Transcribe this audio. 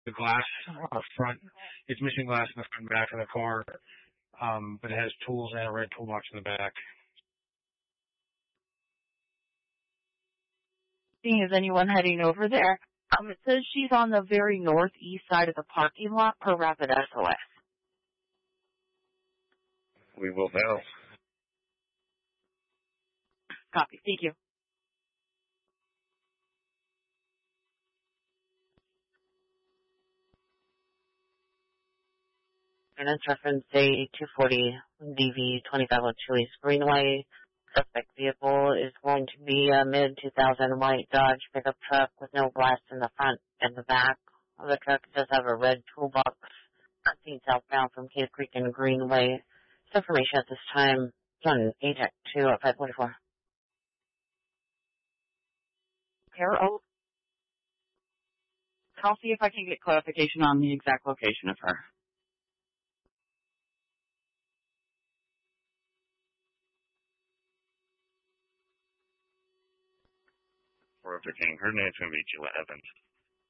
The glass front, it's missing glass in the front and back of the car, but it has tools and a red toolbox in the back. Seeing is anyone heading over there? It says she's on the very northeast side of the parking lot per Rapid SOS. We will now. Copy. Thank you. And it's reference A240 DV 2502 East Greenway. Suspect vehicle is going to be a mid-2000 white Dodge pickup truck with no glass in the front and the back of the truck. It does have a red toolbox. Seen southbound from Cave Creek and Greenway. This information at this time is on AJAC 2 at 544. Carol? I'll see if I can get clarification on the exact location of her. We're up to King. Her name's going to be Gillette Evans.